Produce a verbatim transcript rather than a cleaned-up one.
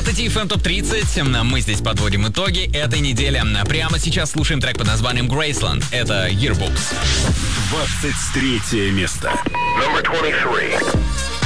Это ти эф эм топ тридцать. Мы здесь подводим итоги этой недели. Прямо сейчас слушаем трек под названием Graceland. Это Yearbooks. двадцать третье место. Number twenty-three.